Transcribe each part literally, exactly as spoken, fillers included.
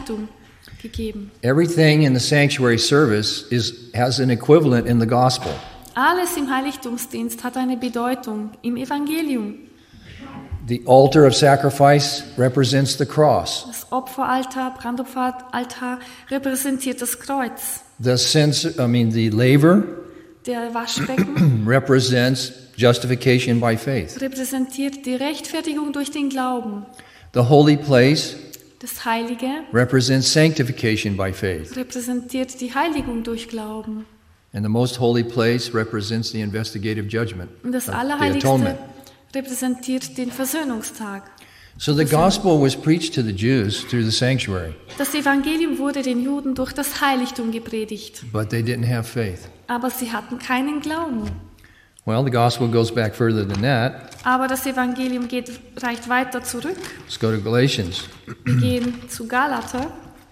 Heiligtum gegeben. Everything in the sanctuary service is has an equivalent in the gospel. Alles im Heiligtumsdienst hat eine Bedeutung im Evangelium. The altar of sacrifice represents the cross. Das Opferaltar, Brandopferaltar repräsentiert das Kreuz. The sense, I mean, the laver Der Waschbecken represents justification by faith. repräsentiert die Rechtfertigung durch den Glauben. The holy place Das Heilige represents sanctification by faith. repräsentiert die Heiligung durch Glauben. And the most holy place represents the investigative judgment, Und das of the Allerheiligste atonement. repräsentiert den Versöhnungstag. So the gospel was preached to the Jews through the sanctuary, Das Evangelium wurde den Juden durch das Heiligtum gepredigt, but they didn't have faith. aber sie hatten keinen Glauben. Well, the gospel goes back further than that. Aber das Evangelium geht, reicht weiter zurück. Let's go to Galatians. Wir gehen zu Galater,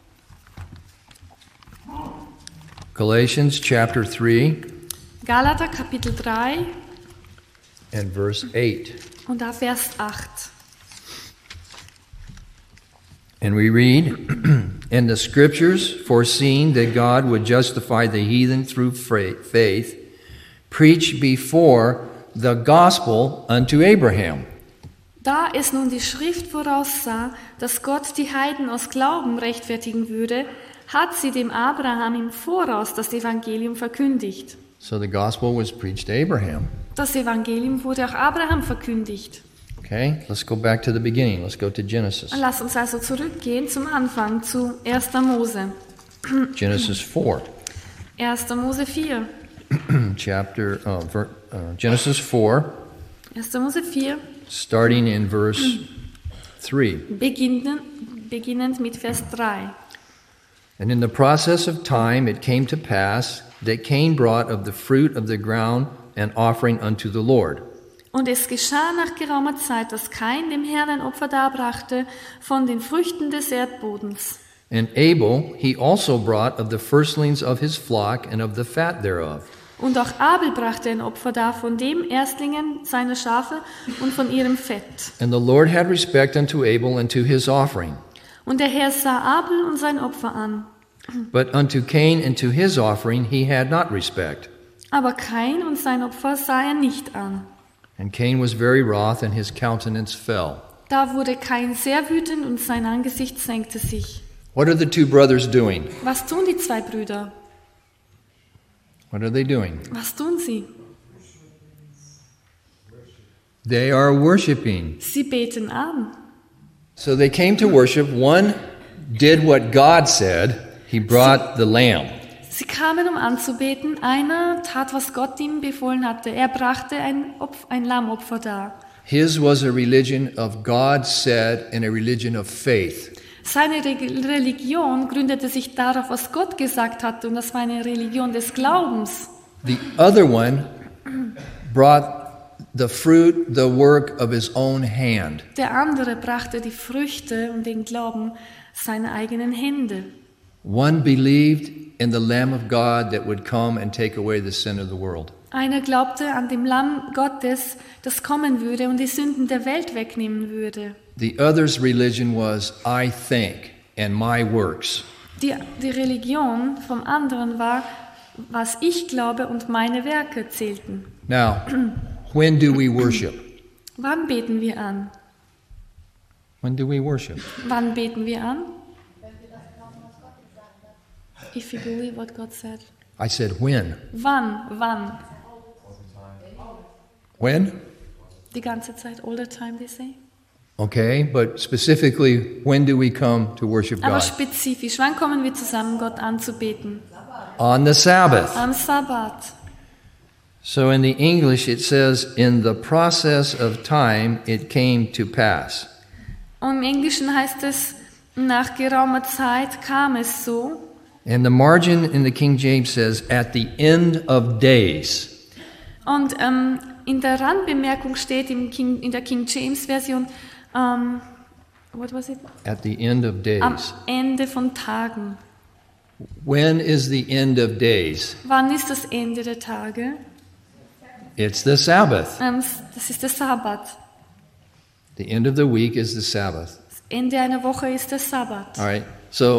Galatians chapter three Galater Kapitel drei and verse eight. und da Vers acht. And we read, "And the scriptures, foreseeing that God would justify the heathen through faith, preached before the gospel unto Abraham." Da es nun die Schrift voraussah, dass Gott die Heiden aus Glauben rechtfertigen würde, hat sie dem Abraham im Voraus das Evangelium verkündigt. So the gospel was preached to Abraham. Das Evangelium wurde auch Abraham verkündigt. Okay, let's go back to the beginning. Let's go to Genesis. Lass uns also zurückgehen zum Anfang, zu erster Mose. Genesis four. erster Mose vier. Chapter uh, ver, uh, Genesis four, erster Mose vier, starting in verse three. beginnend, beginnend mit Vers drei. And in the process of time it came to pass that Cain brought of the fruit of the ground an offering unto the Lord. Und es geschah nach geraumer Zeit, dass Kain dem Herrn ein Opfer darbrachte von den Früchten des Erdbodens. And Abel he also brought of the firstlings of his flock and of the fat thereof. Und auch Abel brachte ein Opfer dar von dem Erstlingen seiner Schafe und von ihrem Fett. And the Lord had respect unto Abel and to his offering. Und der Herr sah Abel und sein Opfer an. But unto Cain and to his offering he had not respect. Aber Kain und sein Opfer sah er nicht an. And Cain was very wroth, and his countenance fell. Da wurde Kain sehr wütend und sein Angesicht senkte sich. What are the two brothers doing? Was tun die zwei Brüder? What are they doing? Was tun sie? They are worshiping. Sie beten an. So they came to worship. One did what God said. He brought the lamb. Sie kamen, um anzubeten. Einer tat, was Gott ihm befohlen hatte. Er brachte ein, Opf- ein Lammopfer dar. His was a religion of God said and a religion of faith. Seine Re- Religion gründete sich darauf, was Gott gesagt hatte, und das war eine Religion des Glaubens. The other one brought the fruit, the work of his own hand. Der andere brachte die Früchte und den Glauben seiner eigenen Hände. One believed in the Lamb of God that would come and take away the sin of the world. Einer glaubte an dem Lamm Gottes, das kommen würde und die Sünden der Welt wegnehmen würde. The other's religion was, I think, and my works. Die, die Religion vom anderen war, was ich glaube und meine Werke zählten. Now, when do we worship? Wann beten wir an? When do we worship? Wann beten wir an? If you believe what God said. I said when. Wann? Wann? When? Die ganze Zeit, all the time, they say. Okay, but specifically, when do we come to worship Aber God? spezifisch, wann kommen wir zusammen, Gott anzubeten? On the Sabbath. Am Sabbat. So in the English it says, in the process of time it came to pass. Und im Englischen heißt es, nach geraumer Zeit kam es so. And the margin in the King James says, at the end of days. Und ähm, in der Randbemerkung steht im King, in der King James Version, ähm, what was it? At the end of Am days. Ende von Tagen. When is the end of days? Wann ist das Ende der Tage? It's the Sabbath. Ähm, das ist der Sabbat. The end of the week is the Sabbath. Das Ende einer Woche ist der Sabbat. All right. So